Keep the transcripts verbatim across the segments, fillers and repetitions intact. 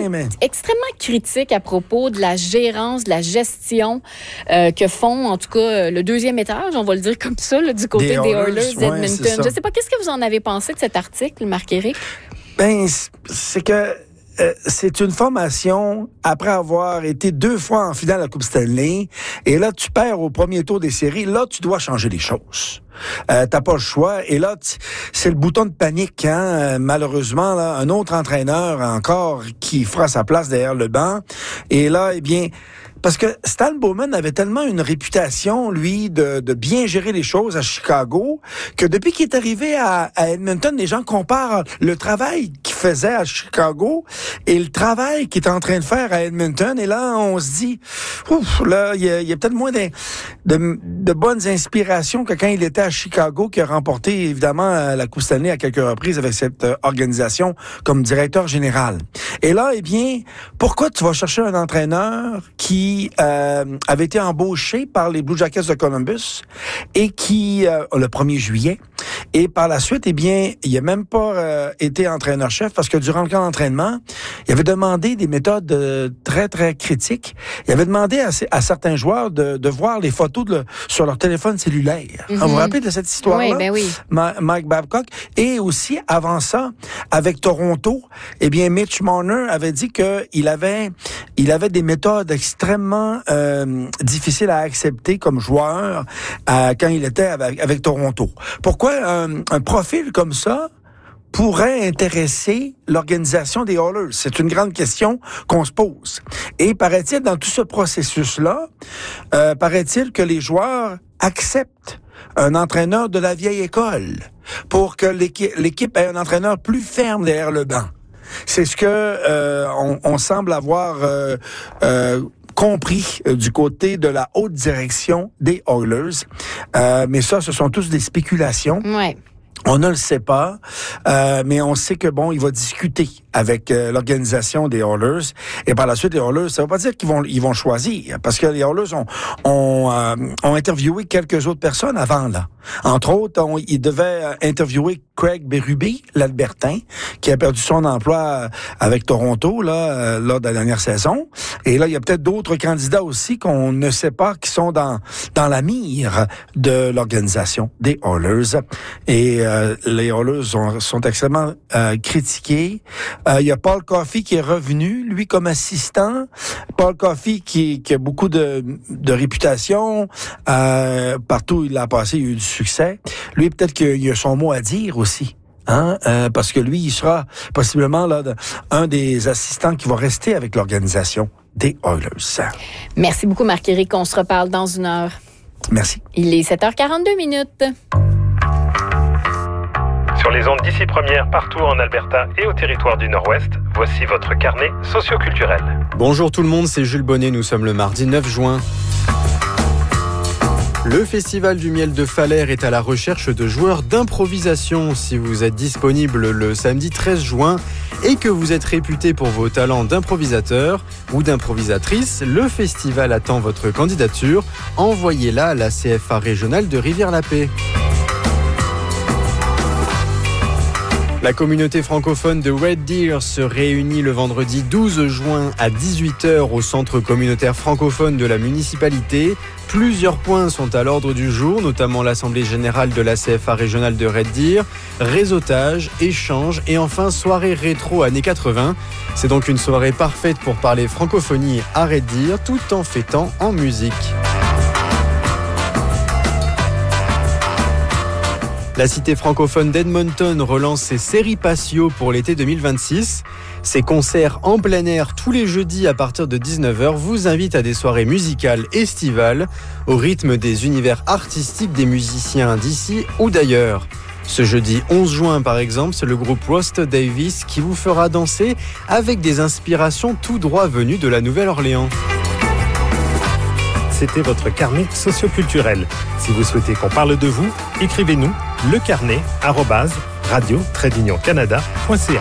mais... extrêmement critique à propos de la gérance, de la gestion euh, que font, en tout cas, le deuxième étage, on va le dire comme ça, là, du côté des, des Oilers d'Edmonton. Ouais, je ne sais pas, qu'est-ce que vous en avez pensé de cet article, Marc-Éric? Ben, c'est que euh, c'est une formation après avoir été deux fois en finale à la Coupe Stanley, et là, tu perds au premier tour des séries. Là, tu dois changer les choses. Euh, t'as pas le choix. Et là, c'est le bouton de panique, hein. Euh, malheureusement, là, un autre entraîneur encore qui fera sa place derrière le banc. Et là, eh bien, parce que Stan Bowman avait tellement une réputation, lui, de, de bien gérer les choses à Chicago, que depuis qu'il est arrivé à, à Edmonton, les gens comparent le travail qu'il faisait à Chicago et le travail qu'il est en train de faire à Edmonton. Et là, on se dit, ouf, là, il y a, y a peut-être moins de, de, de bonnes inspirations que quand il était à Chicago, qui a remporté, évidemment, la Coupe Stanley à quelques reprises avec cette euh, organisation comme directeur général. Et là, eh bien, pourquoi tu vas chercher un entraîneur qui euh, avait été embauché par les Blue Jackets de Columbus et qui, euh, le premier juillet, et par la suite, eh bien, il n'a même pas euh, été entraîneur-chef parce que durant le camp d'entraînement, il avait demandé des méthodes euh, très, très critiques. Il avait demandé à, à certains joueurs de, de voir les photos de le, sur leur téléphone cellulaire. Mm-hmm. Vous vous rappelez de cette histoire-là? Oui, ben oui. Ma, Mike Babcock. Et aussi, avant ça, avec Toronto, eh bien, Mitch Marner avait dit qu'il avait, il avait des méthodes extrêmement euh, difficiles à accepter comme joueur euh, quand il était avec, avec Toronto. Pourquoi un, un profil comme ça pourrait intéresser l'organisation des Oilers? C'est une grande question qu'on se pose. Et paraît-il, dans tout ce processus-là, euh, paraît-il que les joueurs acceptent un entraîneur de la vieille école pour que l'équipe, l'équipe ait un entraîneur plus ferme derrière le banc. C'est ce que euh, on, on semble avoir euh, euh, compris euh, du côté de la haute direction des Oilers. Euh, mais ça, ce sont tous des spéculations. Ouais. On ne le sait pas, euh, mais on sait que bon, il va discuter avec euh, l'organisation des Oilers. Et par la suite, les Oilers, ça ne veut pas dire qu'ils vont ils vont choisir, parce que les Oilers ont ont, euh, ont interviewé quelques autres personnes avant là. Entre autres, on, ils devaient interviewer Craig Berube, l'Albertain, qui a perdu son emploi avec Toronto là euh, lors de la dernière saison. Et là, il y a peut-être d'autres candidats aussi qu'on ne sait pas qui sont dans dans la mire de l'organisation des Oilers. Et euh, les Oilers sont, sont extrêmement euh, critiqués. Euh, il y a Paul Coffey qui est revenu, lui, comme assistant. Paul Coffey qui, qui a beaucoup de, de réputation. Euh, partout où il a passé, il a eu du succès. Lui, peut-être qu'il a son mot à dire aussi. Hein? Euh, parce que lui, il sera possiblement là, de, un des assistants qui va rester avec l'organisation des Oilers. Merci beaucoup, Marc-Éric. On se reparle dans une heure. Merci. Il est sept heures quarante-deux minutes. Sur les ondes d'ici première, partout en Alberta et au territoire du Nord-Ouest, voici votre carnet socioculturel. Bonjour tout le monde, c'est Jules Bonnet, nous sommes le mardi neuf juin. Le Festival du Miel de Falaire est à la recherche de joueurs d'improvisation. Si vous êtes disponible le samedi treize juin et que vous êtes réputé pour vos talents d'improvisateur ou d'improvisatrice, le festival attend votre candidature. Envoyez-la à la C F A régionale de Rivière-la-Paix. La communauté francophone de Red Deer se réunit le vendredi douze juin à dix-huit heures au centre communautaire francophone de la municipalité. Plusieurs points sont à l'ordre du jour, notamment l'Assemblée générale de la C F A régionale de Red Deer, réseautage, échange et enfin soirée rétro années quatre-vingts. C'est donc une soirée parfaite pour parler francophonie à Red Deer tout en fêtant en musique. La cité francophone d'Edmonton relance ses séries patio pour l'été deux mille vingt-six. Ces concerts en plein air tous les jeudis à partir de dix-neuf heures vous invitent à des soirées musicales estivales au rythme des univers artistiques des musiciens d'ici ou d'ailleurs. Ce jeudi onze juin par exemple, c'est le groupe Roster Davis qui vous fera danser avec des inspirations tout droit venues de la Nouvelle-Orléans. C'était votre carnet socioculturel. Si vous souhaitez qu'on parle de vous, écrivez-nous lecarnet arobase radio tiret union canada point c a.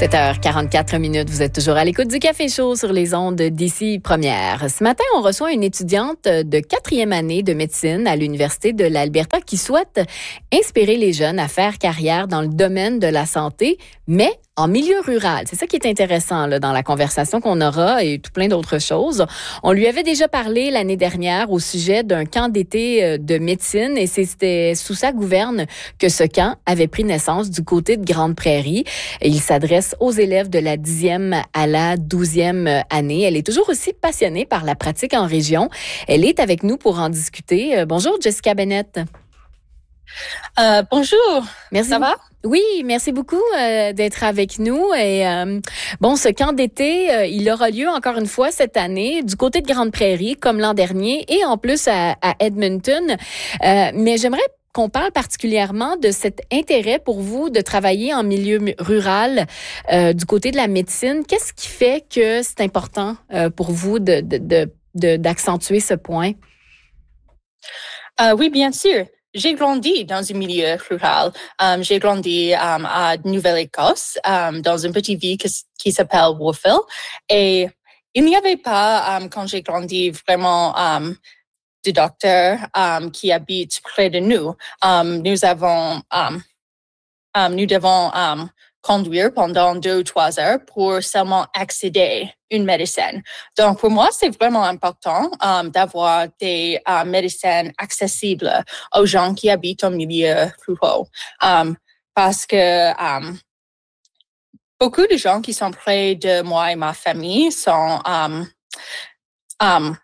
sept heures quarante-quatre minutes, vous êtes toujours à l'écoute du Café Chaud sur les ondes d'ici Première. Ce matin, on reçoit une étudiante de quatrième année de médecine à l'Université de l'Alberta qui souhaite inspirer les jeunes à faire carrière dans le domaine de la santé, mais en milieu rural. C'est ça qui est intéressant là, dans la conversation qu'on aura et tout plein d'autres choses. On lui avait déjà parlé l'année dernière au sujet d'un camp d'été de médecine et c'était sous sa gouverne que ce camp avait pris naissance du côté de Grande Prairie. Il s'adresse aux élèves de la dixième à la douzième année. Elle est toujours aussi passionnée par la pratique en région. Elle est avec nous pour en discuter. Bonjour Jessica Bennett. Euh, bonjour. Merci. Ça va? Oui, merci beaucoup euh, d'être avec nous. Et euh, bon, ce camp d'été, euh, il aura lieu encore une fois cette année du côté de Grande Prairie, comme l'an dernier, et en plus à, à Edmonton. Euh, mais j'aimerais qu'on parle particulièrement de cet intérêt pour vous de travailler en milieu rural euh, du côté de la médecine. Qu'est-ce qui fait que c'est important euh, pour vous de, de, de, de, d'accentuer ce point? Euh, oui, bien sûr. J'ai grandi dans un milieu rural. Um, j'ai grandi um, à Nouvelle-Écosse, um, dans une petite ville qui, qui s'appelle Wolfville. Et il n'y avait pas, um, quand j'ai grandi, vraiment um, de docteurs um, qui habitent près de nous. Um, nous avons, um, um, nous devons um, conduire pendant deux ou trois heures pour seulement accéder à une médecine. Donc, pour moi, c'est vraiment important um, d'avoir des uh, médecines accessibles aux gens qui habitent au milieu rural. Um, parce que um, beaucoup de gens qui sont près de moi et ma famille sont... Um, um,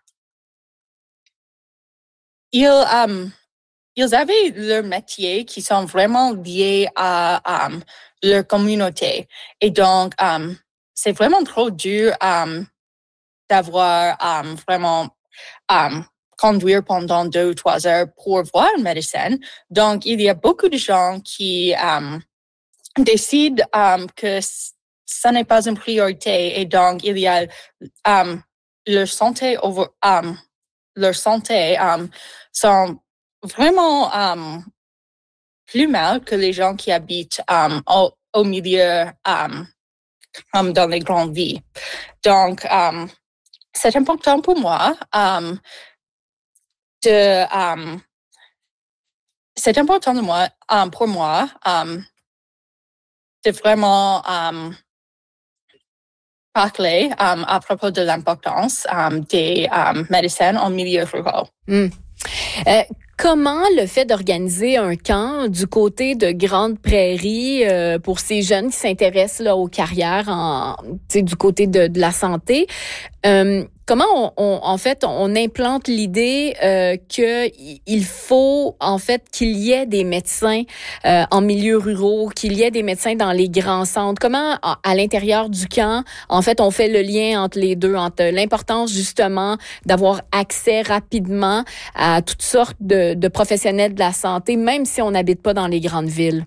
ils, um, ils avaient leur métier qui sont vraiment liés à um, leur communauté. Et donc, um, c'est vraiment trop dur um, d'avoir um, vraiment um, conduire pendant deux ou trois heures pour voir un médecin. Donc, il y a beaucoup de gens qui um, décident um, que ça n'est pas une priorité. Et donc, il y a um, leur santé over, um, leur santé um, sont vraiment um, plus mal que les gens qui habitent um, au, au milieu um, um, dans les grandes villes. Donc, um, c'est important pour moi um, de um, c'est important de moi, um, pour moi um, de vraiment um, parler um, à propos de l'importance um, des um, médecins en milieu rural. Mm. Euh, comment le fait d'organiser un camp du côté de Grande Prairie euh, pour ces jeunes qui s'intéressent là, aux carrières en, du côté de, de la santé, euh, comment on, on, en fait on implante l'idée euh, que il faut en fait qu'il y ait des médecins euh, en milieu ruraux, qu'il y ait des médecins dans les grands centres? Comment à, à l'intérieur du camp, en fait, on fait le lien entre les deux, entre l'importance justement d'avoir accès rapidement à toutes sortes de, de professionnels de la santé, même si on n'habite pas dans les grandes villes?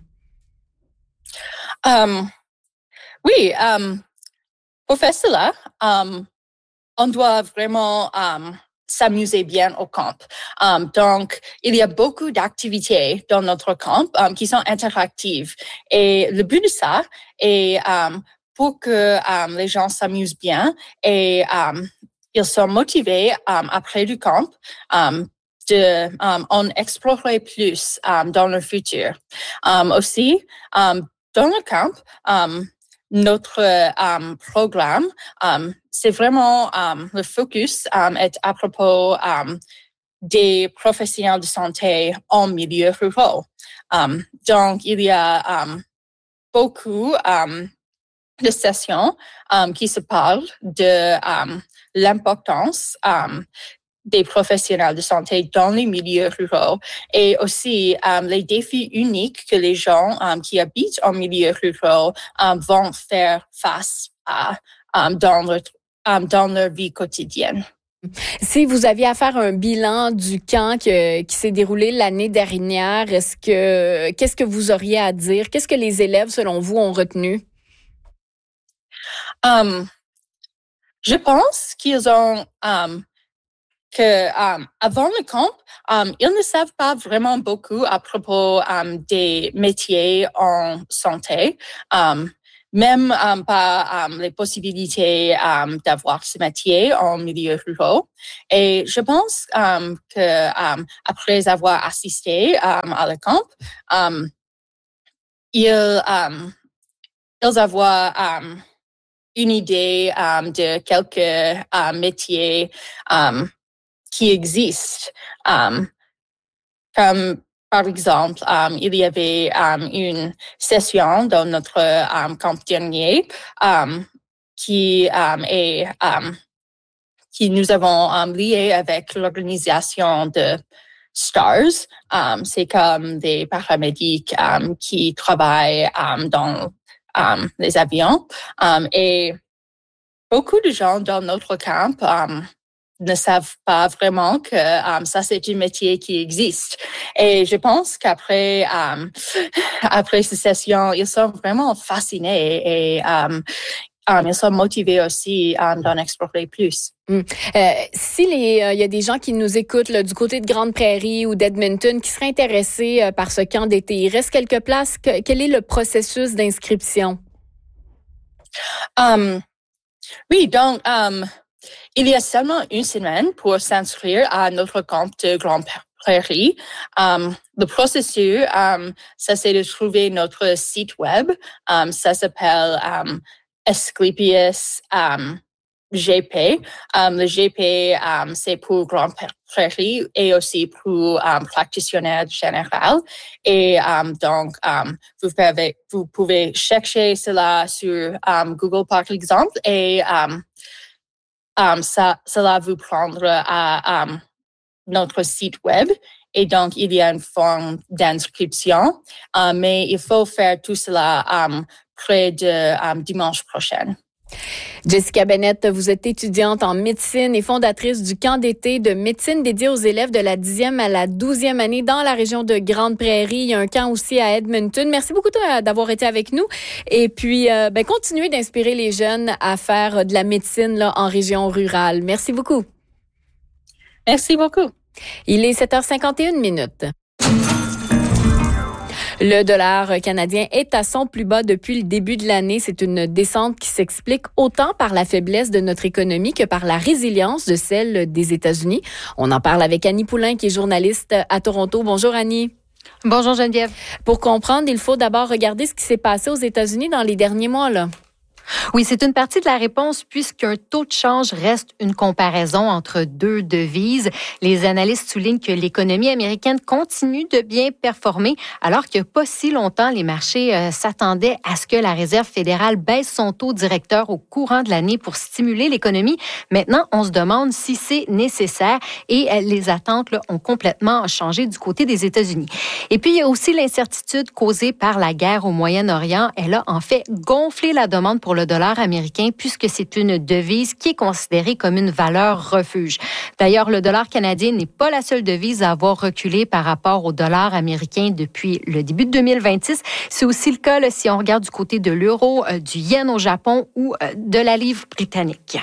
Um, oui, um, pour faire cela, um, on doit vraiment um, s'amuser bien au camp. Um, donc, il y a beaucoup d'activités dans notre camp um, qui sont interactives. Et le but de ça est um, pour que um, les gens s'amusent bien et um, ils sont motivés um, après du camp um, de um, en explorer plus um, dans le futur. Um, aussi, um, dans le camp, um, notre um, programme, um, c'est vraiment um, le focus um, est à propos um, des professionnels de santé en milieu rural. Um, donc, il y a um, beaucoup um, de sessions um, qui se parlent de um, l'importance um, des professionnels de santé dans les milieux ruraux et aussi um, les défis uniques que les gens um, qui habitent en milieu rural um, vont faire face à um, dans, leur, um, dans leur vie quotidienne. Si vous aviez à faire un bilan du camp que, qui s'est déroulé l'année dernière, est-ce que qu'est-ce que vous auriez à dire? Qu'est-ce que les élèves, selon vous, ont retenu? Um, je pense qu'ils ont um, que um, avant le camp, um, ils ne savent pas vraiment beaucoup à propos um, des métiers en santé. Um, même um, pas um, les possibilités um, d'avoir ce métier en milieu rural. Et je pense um, que um, après avoir assisté um, à le camp, um, ils, um, ils avoir um, une idée um, de quelques um, métiers um, qui existent. Um, comme par exemple, um, il y avait um, une session dans notre um, camp dernier um, qui um, est um, qui nous avons um, lié avec l'organisation de STARS. Um, c'est comme des paramédics um, qui travaillent um, dans um, les avions. Um, et beaucoup de gens dans notre camp um, ne savent pas vraiment que um, ça, c'est un métier qui existe. Et je pense qu'après um, après cette session, ils sont vraiment fascinés et um, um, ils sont motivés aussi um, d'en explorer plus. Mm. Euh, si les, euh, y a des gens qui nous écoutent là, du côté de Grande Prairie ou d'Edmonton qui seraient intéressés euh, par ce camp d'été, il reste quelques places. Que, quel est le processus d'inscription? Um, oui, donc... Um, Il y a seulement une semaine pour s'inscrire à notre camp de Grande Prairie. Um, le processus, um, ça c'est de trouver notre site web. Um, ça s'appelle um, Asclepius um, G P. Um, le G P, um, c'est pour Grande Prairie et aussi pour um, practitionnaire général. Et um, donc, um, vous, pouvez, vous pouvez chercher cela sur um, Google par exemple et um, Um, ça, cela vous prendra à um, notre site web. Et donc, il y a une forme d'inscription, um, mais il faut faire tout cela um, près de um, dimanche prochain. Jessica Bennett, vous êtes étudiante en médecine et fondatrice du camp d'été de médecine dédié aux élèves de la dixième à la douzième année dans la région de Grande Prairie. Il y a un camp aussi à Edmonton. Merci beaucoup d'avoir été avec nous. Et puis, euh, ben, continuez d'inspirer les jeunes à faire de la médecine là, en région rurale. Merci beaucoup. Merci beaucoup. Il est sept heures cinquante et une minutes. Le dollar canadien est à son plus bas depuis le début de l'année. C'est une descente qui s'explique autant par la faiblesse de notre économie que par la résilience de celle des États-Unis. On en parle avec Annie Poulain, qui est journaliste à Toronto. Bonjour Annie. Bonjour Geneviève. Pour comprendre, il faut d'abord regarder ce qui s'est passé aux États-Unis dans les derniers mois, là. Oui, c'est une partie de la réponse puisqu'un taux de change reste une comparaison entre deux devises. Les analystes soulignent que l'économie américaine continue de bien performer alors qu'il n'y a pas si longtemps, les marchés euh, s'attendaient à ce que la Réserve fédérale baisse son taux directeur au courant de l'année pour stimuler l'économie. Maintenant, on se demande si c'est nécessaire et euh, les attentes là, ont complètement changé du côté des États-Unis. Et puis, il y a aussi l'incertitude causée par la guerre au Moyen-Orient. Elle a en fait gonflé la demande pour le dollar américain puisque c'est une devise qui est considérée comme une valeur refuge. D'ailleurs, le dollar canadien n'est pas la seule devise à avoir reculé par rapport au dollar américain depuis le début de deux mille vingt-six. C'est aussi le cas là, si on regarde du côté de l'euro, euh, du yen au Japon ou euh, de la livre britannique.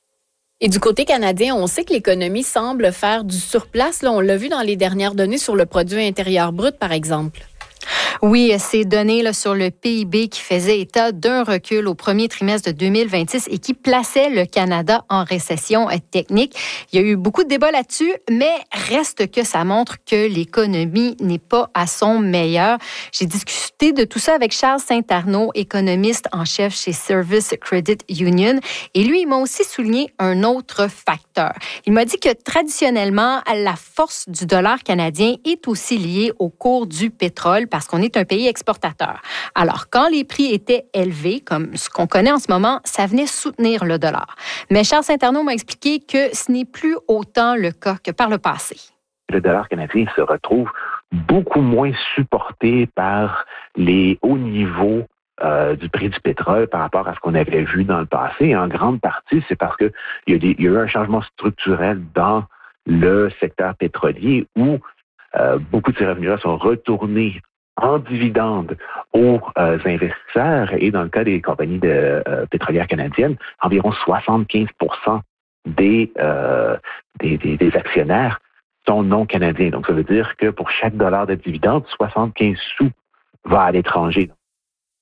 Et du côté canadien, on sait que l'économie semble faire du surplace. Là, on l'a vu dans les dernières données sur le produit intérieur brut, par exemple. Oui, ces données là, sur le P I B qui faisaient état d'un recul au premier trimestre de deux mille vingt-six et qui plaçait le Canada en récession technique. Il y a eu beaucoup de débats là-dessus, mais reste que ça montre que l'économie n'est pas à son meilleur. J'ai discuté de tout ça avec Charles Saint-Arnaud, économiste en chef chez Service Credit Union, et lui, il m'a aussi souligné un autre facteur. Il m'a dit que traditionnellement, la force du dollar canadien est aussi liée au cours du pétrole parce qu'on est un pays exportateur. Alors, quand les prix étaient élevés, comme ce qu'on connaît en ce moment, ça venait soutenir le dollar. Mais Charles Saint-Arnaud m'a expliqué que ce n'est plus autant le cas que par le passé. Le dollar canadien se retrouve beaucoup moins supporté par les hauts niveaux euh, du prix du pétrole par rapport à ce qu'on avait vu dans le passé. Et en grande partie, c'est parce qu'il y, y a eu un changement structurel dans le secteur pétrolier où euh, beaucoup de ces revenus-là sont retournés en dividendes aux euh, investisseurs et dans le cas des compagnies de, euh, pétrolières canadiennes, environ soixante-quinze pour cent des, euh, des, des, des actionnaires sont non canadiens. Donc, ça veut dire que pour chaque dollar de dividende, soixante-quinze sous va à l'étranger.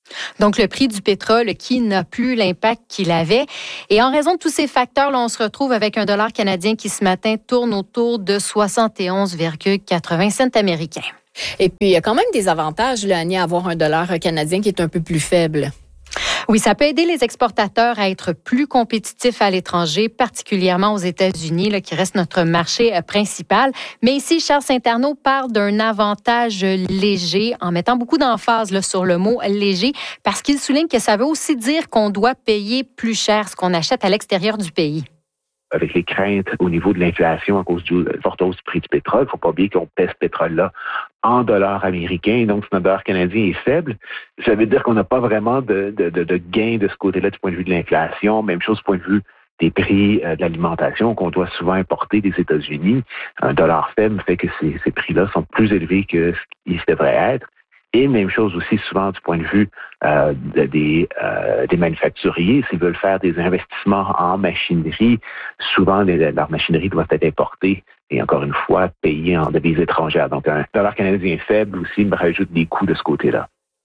Donc, le prix du pétrole qui n'a plus l'impact qu'il avait. Et en raison de tous ces facteurs, là, on se retrouve avec un dollar canadien qui, ce matin, tourne autour de soixante et onze virgule quatre-vingts cents américains. Et puis, il y a quand même des avantages, là, Annie, à avoir un dollar canadien qui est un peu plus faible. Oui, ça peut aider les exportateurs à être plus compétitifs à l'étranger, particulièrement aux États-Unis, là, qui reste notre marché principal. Mais ici, Charles Saint-Arnaud parle d'un avantage léger, en mettant beaucoup d'emphase là, sur le mot léger, parce qu'il souligne que ça veut aussi dire qu'on doit payer plus cher ce qu'on achète à l'extérieur du pays. Avec les craintes au niveau de l'inflation à cause du forte hausse du prix du pétrole, il ne faut pas oublier qu'on pèse ce pétrole-là en dollars américains, donc si notre dollar canadien est faible, ça veut dire qu'on n'a pas vraiment de, de, de, de gain de ce côté-là du point de vue de l'inflation. Même chose du point de vue des prix euh, de l'alimentation qu'on doit souvent importer des États-Unis. Un dollar faible fait que ces, ces prix-là sont plus élevés que ce qu'ils devraient être. Et même chose aussi souvent du point de vue euh, de, des, euh, des manufacturiers. S'ils veulent faire des investissements en machinerie, souvent les, leur machinerie doit être importée et encore une fois payée en devises étrangères. Donc un dollar canadien faible aussi me rajoute des coûts de ce côté-là.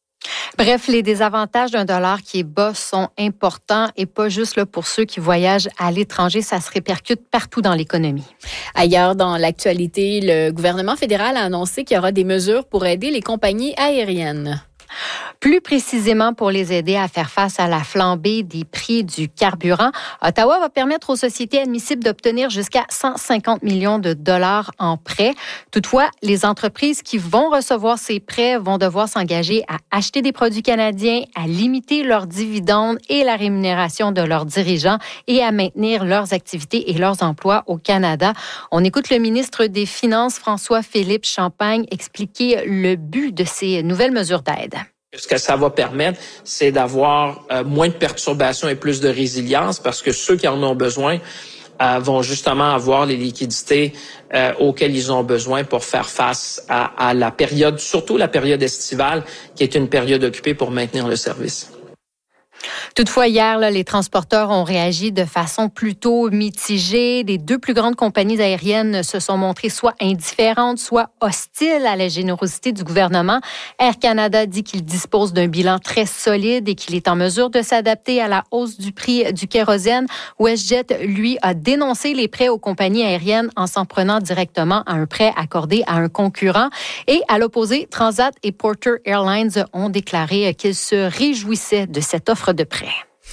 Bref, les désavantages d'un dollar qui est bas sont importants et pas juste là, pour ceux qui voyagent à l'étranger. Ça se répercute partout dans l'économie. Ailleurs dans l'actualité, le gouvernement fédéral a annoncé qu'il y aura des mesures pour aider les compagnies aériennes. Plus précisément pour les aider à faire face à la flambée des prix du carburant, Ottawa va permettre aux sociétés admissibles d'obtenir jusqu'à cent cinquante millions de dollars en prêts. Toutefois, les entreprises qui vont recevoir ces prêts vont devoir s'engager à acheter des produits canadiens, à limiter leurs dividendes et la rémunération de leurs dirigeants et à maintenir leurs activités et leurs emplois au Canada. On écoute le ministre des Finances, François-Philippe Champagne, expliquer le but de ces nouvelles mesures d'aide. Ce que ça va permettre, c'est d'avoir euh, moins de perturbations et plus de résilience parce que ceux qui en ont besoin euh, vont justement avoir les liquidités euh, auxquelles ils ont besoin pour faire face à, à la période, surtout la période estivale, qui est une période occupée pour maintenir le service. Toutefois, hier, là, les transporteurs ont réagi de façon plutôt mitigée. Les deux plus grandes compagnies aériennes se sont montrées soit indifférentes, soit hostiles à la générosité du gouvernement. Air Canada dit qu'il dispose d'un bilan très solide et qu'il est en mesure de s'adapter à la hausse du prix du kérosène. WestJet, lui, a dénoncé les prêts aux compagnies aériennes en s'en prenant directement à un prêt accordé à un concurrent. Et à l'opposé, Transat et Porter Airlines ont déclaré qu'ils se réjouissaient de cette offre de prêt.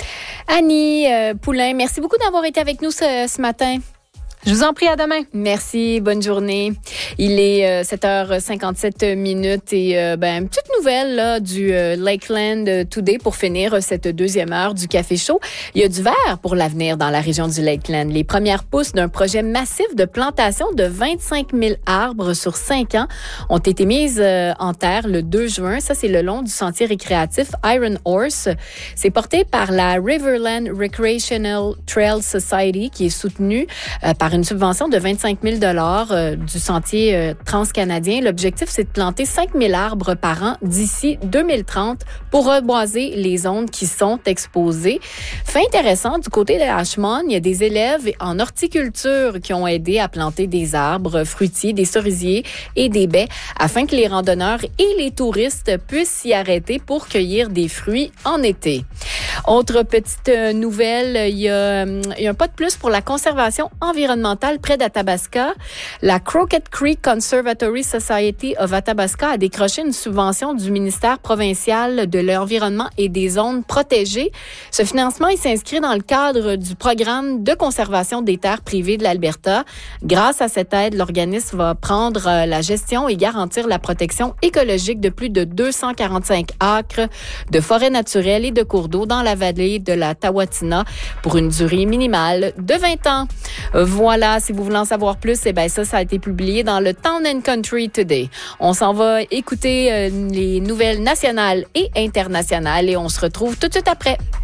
Annie euh, Poulain, merci beaucoup d'avoir été avec nous ce, ce matin. Je vous en prie, à demain. Merci, bonne journée. Il est euh, sept heures cinquante-sept minutes et euh, ben, une petite nouvelle là, du euh, Lakeland Today pour finir euh, cette deuxième heure du Café Chaud. Il y a du vert pour l'avenir dans la région du Lakeland. Les premières pousses d'un projet massif de plantation de vingt-cinq mille arbres sur cinq ans ont été mises euh, en terre le deux juin. Ça, c'est le long du sentier récréatif Iron Horse. C'est porté par la Riverland Recreational Trail Society qui est soutenue euh, par une subvention de vingt-cinq mille dollars euh, du sentier euh, transcanadien. L'objectif, c'est de planter cinq mille arbres par an d'ici deux mille trente pour reboiser les zones qui sont exposées. Fait intéressant, du côté de Ashmont, il y a des élèves en horticulture qui ont aidé à planter des arbres fruitiers, des cerisiers et des baies afin que les randonneurs et les touristes puissent s'y arrêter pour cueillir des fruits en été. Autre petite nouvelle, il y a, il y a un pas de plus pour la conservation environnementale près d'Athabasca. La Crooked Creek Conservatory Society of Athabasca a décroché une subvention du ministère provincial de l'Environnement et des zones protégées. Ce financement, il s'inscrit dans le cadre du programme de conservation des terres privées de l'Alberta. Grâce à cette aide, l'organisme va prendre la gestion et garantir la protection écologique de plus de deux cent quarante-cinq acres de forêts naturelles et de cours d'eau dans la vallée de la Tawatina pour une durée minimale de vingt ans. Voilà, si vous voulez en savoir plus, eh ben ça, ça a été publié dans le Town and Country Today. On s'en va écouter euh, les nouvelles nationales et internationales et on se retrouve tout de suite après.